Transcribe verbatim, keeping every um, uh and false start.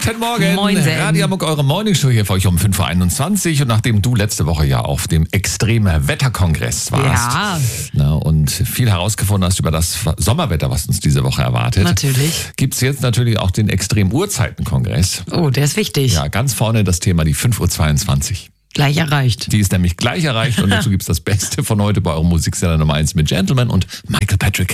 Guten Morgen. Moin, Sam. Radio Hamburg, eure Morningshow hier für euch um fünf Uhr einundzwanzig. Und nachdem du letzte Woche ja auf dem extremen Wetterkongress warst Ja. na, und viel herausgefunden hast über das Sommerwetter, was uns diese Woche erwartet, Natürlich. gibt es jetzt natürlich auch den extremen Uhrzeitenkongress. Oh, der ist wichtig. Ja, ganz vorne das Thema die fünf Uhr zweiundzwanzig. Gleich erreicht. Die ist nämlich gleich erreicht und dazu gibt es das Beste von heute bei eurem Musiksender Nummer eins mit Gentleman und Michael Patrick.